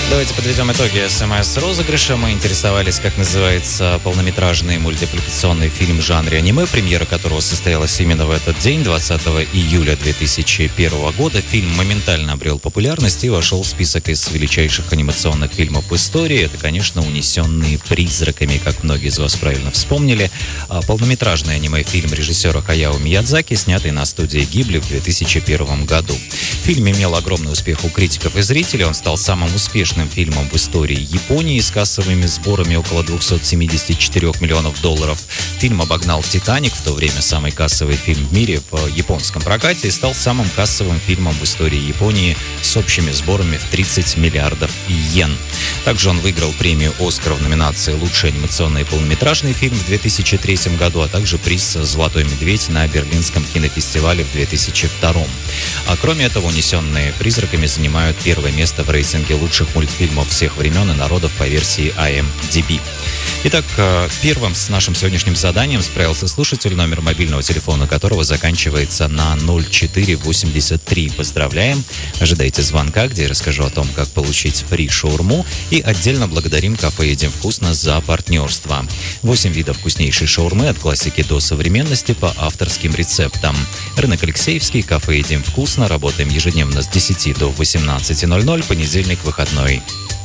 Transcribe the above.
Давайте подведем итоги СМС-розыгрыша. Мы интересовались, как называется полнометражный мультипликационный фильм в жанре аниме, премьера которого состоялась именно в этот день, 20 июля 2001 года. Фильм моментально обрел популярность и вошел в список из величайших анимационных фильмов в истории. Это, конечно, «Унесенные призраками», как многие из вас правильно вспомнили. Полнометражный аниме-фильм режиссера Хаяо Миядзаки, снятый на студии Гибли в 2001 году. Фильм имел огромный успех у критиков и зрителей. Он стал самым успешным фильмом в истории Японии с кассовыми сборами около 274 миллионов долларов. Фильм обогнал «Титаник», в то время самый кассовый фильм в мире в японском прокате, и стал самым кассовым фильмом в истории Японии с общими сборами в 30 миллиардов йен. Также он выиграл премию «Оскар» в номинации «Лучший анимационный полнометражный фильм» в 2003 году, а также приз «Золотой медведь» на Берлинском кинофестивале в 2002. А кроме этого, «Унесенные призраками» занимают первое место в рейтинге лучших мультфильмов всех времен и народов по версии IMDb. Итак, первым с нашим сегодняшним заданием справился слушатель, номер мобильного телефона которого заканчивается на 0483. Поздравляем! Ожидайте звонка, где я расскажу о том, как получить фри-шаурму, и отдельно благодарим кафе «Едим вкусно» за партнерство. 8 видов вкуснейшей шаурмы от классики до современности по авторским рецептам. Рынок Алексеевский, кафе «Едим вкусно». Работаем ежедневно с 10 до 18:00, понедельник, выходной.